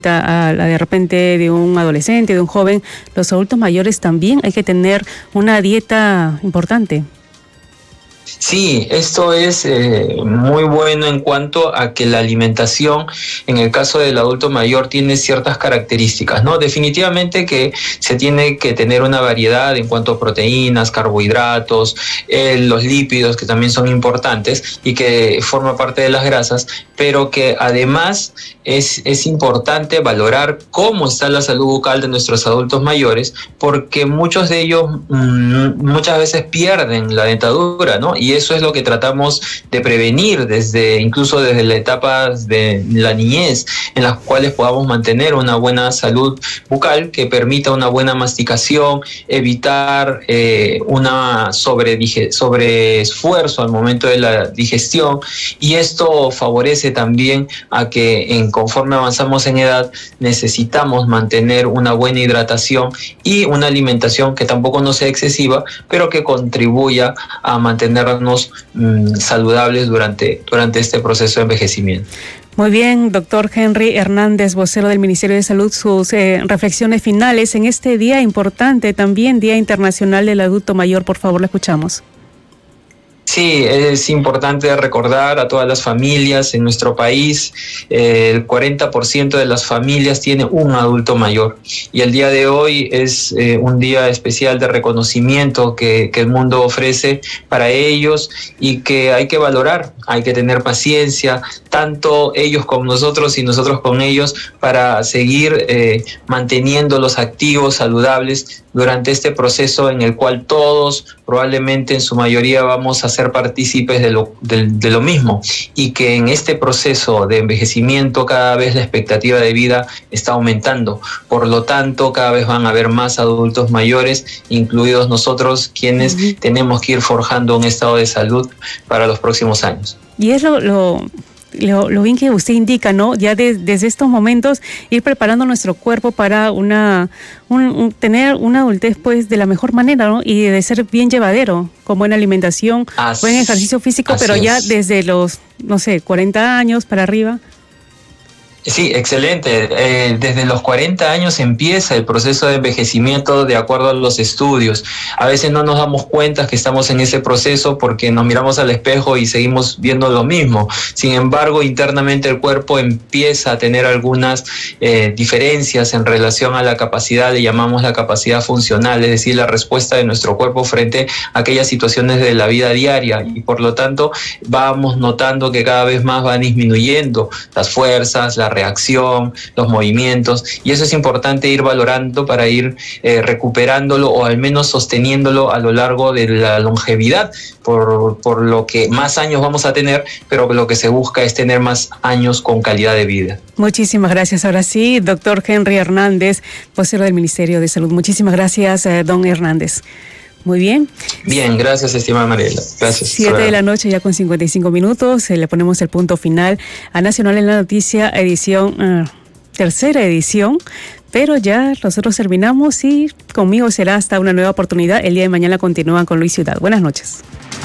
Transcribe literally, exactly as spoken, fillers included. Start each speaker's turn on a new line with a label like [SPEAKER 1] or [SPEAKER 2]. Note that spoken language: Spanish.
[SPEAKER 1] a la de repente de un adolescente, de un joven, los adultos mayores también hay que tener una dieta importante.
[SPEAKER 2] Sí, esto es eh, muy bueno en cuanto a que la alimentación, en el caso del adulto mayor, tiene ciertas características, ¿no? Definitivamente que se tiene que tener una variedad en cuanto a proteínas, carbohidratos, eh, los lípidos, que también son importantes y que forman parte de las grasas, pero que además es, es importante valorar cómo está la salud bucal de nuestros adultos mayores, porque muchos de ellos mmm, muchas veces pierden la dentadura, ¿no? Y eso es lo que tratamos de prevenir desde, incluso desde la etapa de la niñez, en las cuales podamos mantener una buena salud bucal que permita una buena masticación, evitar eh, una sobredige- sobreesfuerzo al momento de la digestión, y esto favorece también a que en, conforme avanzamos en edad necesitamos mantener una buena hidratación y una alimentación que tampoco no sea excesiva, pero que contribuya a mantenernos mmm, saludables durante, durante este proceso de envejecimiento.
[SPEAKER 1] Muy bien, doctor Henry Hernández, vocero del Ministerio de Salud, sus eh, reflexiones finales en este día importante también, Día Internacional del Adulto Mayor. Por favor, lo escuchamos.
[SPEAKER 2] Sí, es importante recordar a todas las familias en nuestro país, eh, el cuarenta por ciento de las familias tiene un adulto mayor, y el día de hoy es eh, un día especial de reconocimiento que, que el mundo ofrece para ellos y que hay que valorar, hay que tener paciencia, tanto ellos con nosotros y nosotros con ellos, para seguir eh, manteniéndolos activos, saludables durante este proceso en el cual todos probablemente en su mayoría vamos a ser partícipes de lo, de, de lo mismo, y que en este proceso de envejecimiento cada vez la expectativa de vida está aumentando. Por lo tanto, cada vez van a haber más adultos mayores, incluidos nosotros, quienes uh-huh. tenemos que ir forjando un estado de salud para los próximos años.
[SPEAKER 1] Y es lo... lo... Lo, lo bien que usted indica, ¿no? Ya de, desde estos momentos ir preparando nuestro cuerpo para una un, un, tener una adultez pues de la mejor manera, ¿no? Y de ser bien llevadero, con buena alimentación, así, buen ejercicio físico, pero ya es. Desde los, no sé, cuarenta años para arriba.
[SPEAKER 2] Sí, excelente. Eh, desde los cuarenta años empieza el proceso de envejecimiento de acuerdo a los estudios. A veces no nos damos cuenta que estamos en ese proceso porque nos miramos al espejo y seguimos viendo lo mismo. Sin embargo, internamente el cuerpo empieza a tener algunas eh, diferencias en relación a la capacidad, le llamamos la capacidad funcional, es decir, la respuesta de nuestro cuerpo frente a aquellas situaciones de la vida diaria, y por lo tanto vamos notando que cada vez más van disminuyendo las fuerzas, la reacción, los movimientos, y eso es importante ir valorando para ir eh, recuperándolo o al menos sosteniéndolo a lo largo de la longevidad, por, por lo que más años vamos a tener, pero lo que se busca es tener más años con calidad de vida.
[SPEAKER 1] Muchísimas gracias. Ahora sí, doctor Henry Hernández, vocero del Ministerio de Salud. Muchísimas gracias, eh, don Hernández. Muy bien.
[SPEAKER 2] Bien, gracias, estimada Mariela. Gracias.
[SPEAKER 1] Siete de la noche, ya con cincuenta y cinco minutos. Eh, le ponemos el punto final a Nacional en la Noticia, edición, uh, tercera edición. Pero ya nosotros terminamos y conmigo será hasta una nueva oportunidad. El día de mañana continúan con Luis Ciudad. Buenas noches.